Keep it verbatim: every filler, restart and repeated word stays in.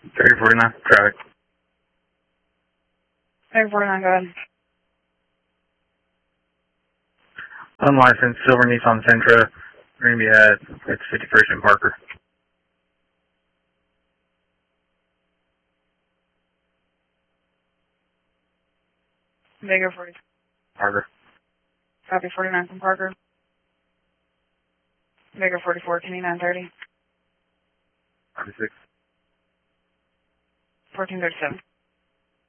thirty forty-nine, traffic. thirty forty-nine, go ahead. Unlicensed silver Nissan Sentra. We're going to be at it's fifty-first and Parker. Vega forty. Parker. Copy forty-nine from Parker. Vega forty-four, Kenny nine thirty. forty-six. fourteen thirty-seven.